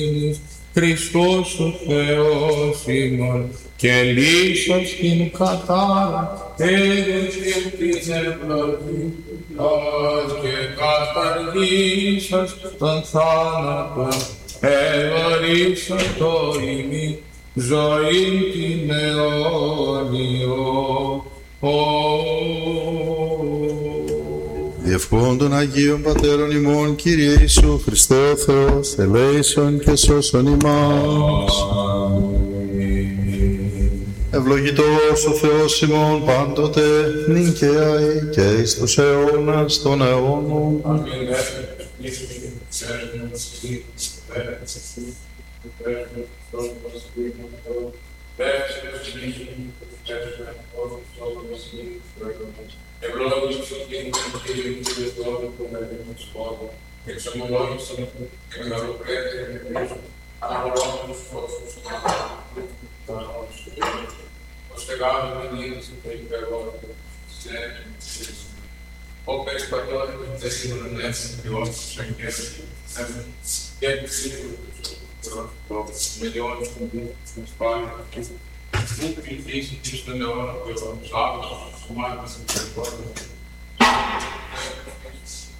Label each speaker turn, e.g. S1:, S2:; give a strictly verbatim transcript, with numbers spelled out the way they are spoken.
S1: Χριστός ο Θεός ημών και λύσας την κατάρα έδωσιν την ευλογή και καταργήσας τον θάνατο ευαρίσατο ημί ζωήν την αιώνιο.
S2: Διευκόν των Αγίων Πατέρων ημών, Κύριε Ιησού Χριστέ Θεός, ελέησον και σώσον ημάς. Ευλογητός ο Θεός ημών πάντοτε, νυν και αεί και εις τους αιώνας των αιώνων.
S1: Ευλόγησον την Κύριε Κύριε Θεόδο που με δίνεις πόδο, εξομολόγησον και καλοπρέπεια και πίσω, αναλόγων τους φόσους των ανθρώπων, ώστε γάμουν την είδηση και υπερβόλου, σε έντυπωσης. Ο περισπατώνει την τεσσίνων έτσι και όσους αγγέλους, και τις σύγκρους τους μελιώνεις των δίκτυων στην Ισπάνια, μου πληθύσει και στον αιώνα που εγώ τους άκουσαν στους μάτες των περιπόρων.